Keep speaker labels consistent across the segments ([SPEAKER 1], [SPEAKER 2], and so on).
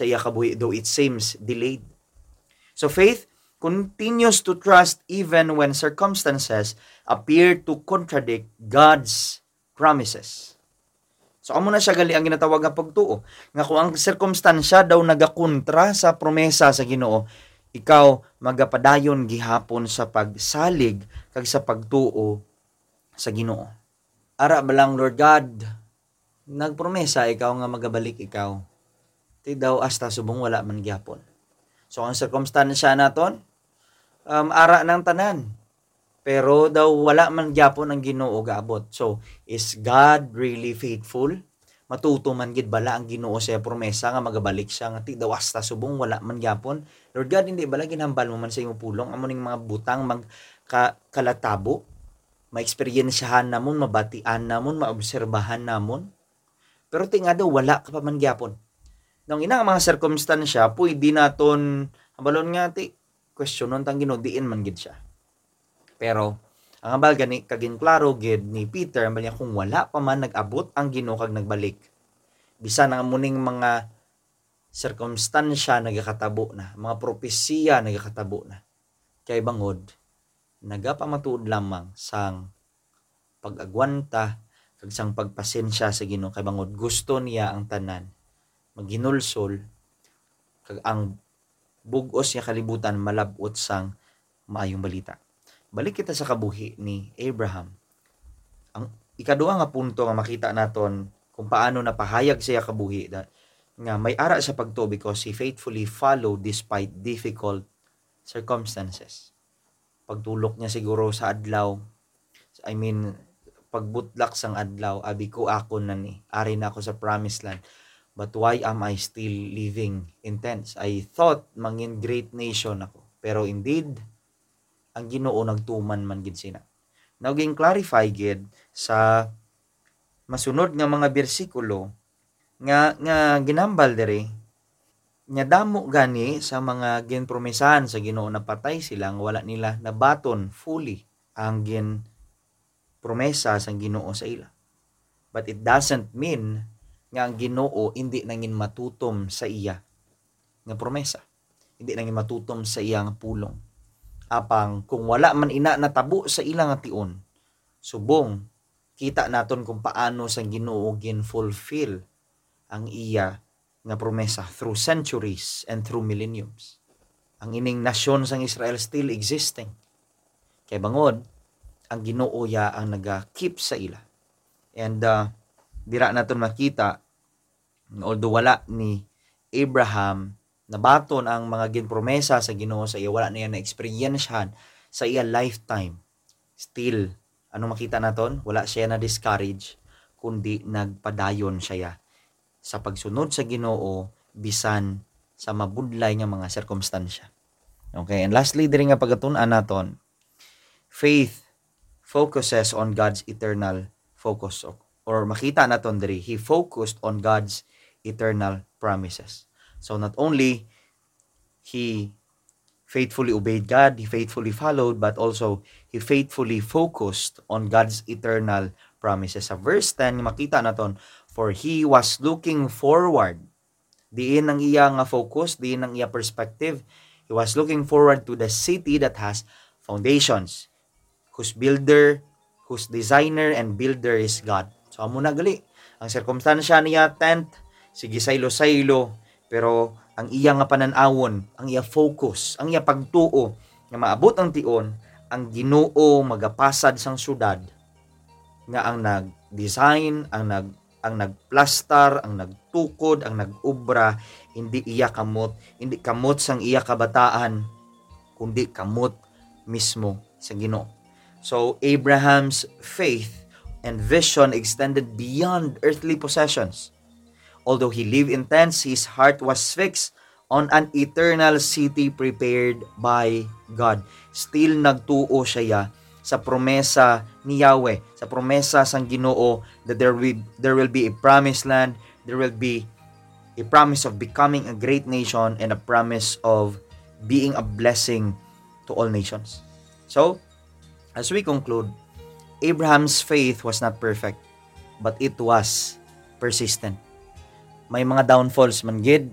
[SPEAKER 1] sa iya kabuhi, though it seems delayed. So faith continues to trust even when circumstances appear to contradict God's promises. So amo na siya gali ang ginatawag nga pagtuo. Nga kung ang sirkumstansya daw nagakontra sa promesa sa Ginoo, ikaw magapadayon gihapon sa pagsalig kag sa pagtuo sa Ginoo. Ara ba lang, Lord God, nagpromesa ikaw nga magabalik ikaw. Ti daw hasta subong wala man gyapon. So ang sirkumstansya naton ara ng tanan. Pero daw wala man gyapon ang Ginoo gaabot. So is God really faithful? Matuto man gid bala ang Ginoo sa promesa nga magabalik siya nga ti daw hasta subong wala man gyapon. Lord God, hindi bala ginhambal mo man sa imong pulong amo ning mga butang kalatabo, maeksperiensyahan namon, mabatian namon, maobserbahan namon. Pero ti nga daw wala ka pa man gyapon. Nang ina mga circumstansya, pwede naton habalon nga ti questionon tang Ginoo, diin man gid siya. Pero ang ambal gani kaging klaro gid ni Peter ambal niya kung wala pa man nag-abot ang Ginoo kag nagbalik. Bisan ang amuning mga sirkumstansya nagakatabo na, mga propesiya nagakatabo na. Kay bangod nagapamatuod lamang sang pag-agwanta kag sang pagpasensya sa Ginoo kay bangod gusto niya ang tanan maghinulsol kag ang bug-os nga kalibutan malab-ot sang maayong balita. Balik kita sa kabuhi ni Abraham. Ang ikaduha nga punto nga makita naton kung paano napahayag siya kabuhi nga may ara sa pagtuo because he faithfully followed despite difficult circumstances. Pagtulok niya siguro sa adlaw, pagbutlak sang adlaw, abi ko ako na ni, ari na ako sa promised land. But why am I still living in tents? I thought mangin great nation ako. Pero indeed, ang Ginoo nagtuman man gid sina. Naging clarify gid sa masunod nga mga bersikulo nga ginambal diri nya damo gani sa mga ginpromesahan sa Ginoo na patay silang wala nila nabaton fully ang promesa sang Ginoo sa ila. But it doesn't mean nga ang Ginoo hindi nangin matutom sa iya nga promesa. Hindi nangin matutom sa iya nga pulong. Apang kung wala man ina natabo sa ilang ation, subong kita naton kung paano sang Ginoo gin-fulfill ang iya nga promesa through centuries and through millenniums. Ang ining nasyon sang Israel still existing. Kay bangod ang Ginoo ya ang naga-keep sa ila. And dira naton makita although wala ni Abraham nabaton ang mga ginpromesa sa Ginoo sa iya, wala niya na-experiensyahan sa iya lifetime. Still, ano makita naton? Wala siya na discourage, kundi nagpadayon siya sa pagsunod sa Ginoo bisan sa mabudlay nga mga sirkumstansya. Okay, and lastly, diri nga pagatun-an naton, faith focuses on God's eternal focus. Or makita naton diri, he focused on God's eternal promises. So not only he faithfully obeyed God, he faithfully followed, but also he faithfully focused on God's eternal promises. Sa verse 10, makita naton, for he was looking forward. Diin ang iya nga focus, diin ang iya perspective. He was looking forward to the city that has foundations, whose builder, whose designer and builder is God. So amo na gali. Ang circumstansya niya tent, sige saylo-saylo, pero ang iya nga panan-awon, ang iya focus, ang iya pagtuo nga maabot ang tion, ang Ginoo magapasad sang syudad nga ang nag-design, ang nagplastar, ang nagtukod, ang nag-ubra, hindi iya kamot, hindi kamot sang iya kabataan, kundi kamot mismo sa Ginoo. So Abraham's faith and vision extended beyond earthly possessions. Although he lived in tents, his heart was fixed on an eternal city prepared by God. Still nagtuo siya sa promesa ni Yahweh, sa promesa sang Ginoo that there will be a promised land, there will be a promise of becoming a great nation and a promise of being a blessing to all nations. So, as we conclude, Abraham's faith was not perfect, but it was persistent. May mga downfalls man gid,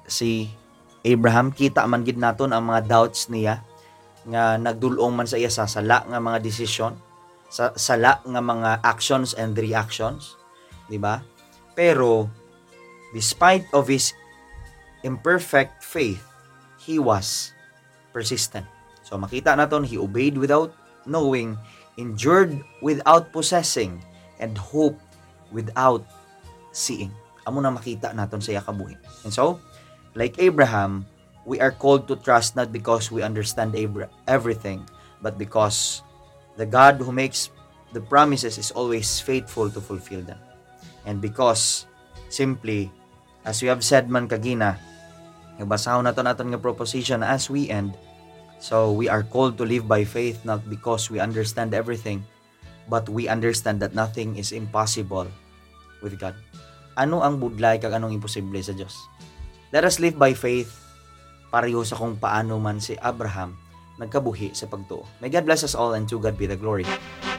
[SPEAKER 1] si Abraham, kita man gid naton ang mga doubts niya nga nagdulong man sa iya sa sala nga mga desisyon, sa sala nga mga actions and reactions, di ba? Pero despite of his imperfect faith, he was persistent. So makita naton, he obeyed without knowing, endured without possessing, and hope without seeing. Amo na makita naton sa iya kabuhi. And so, like Abraham, we are called to trust not because we understand everything, but because the God who makes the promises is always faithful to fulfill them. And because, simply, as we have said man kagina, nabasahon naton nga proposition as we end, so we are called to live by faith not because we understand everything, but we understand that nothing is impossible with God. Ano ang budlay kag anong imposible sa Dios? Let us live by faith, pareho sa kung paano man si Abraham nagkabuhi sa pagtuo. May God bless us all, and to God be the glory.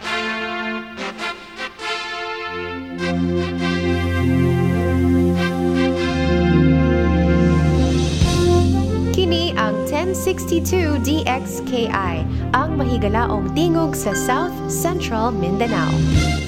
[SPEAKER 2] Kini ang 1062 DXKI, ang mahigalaong tingog sa South Central Mindanao.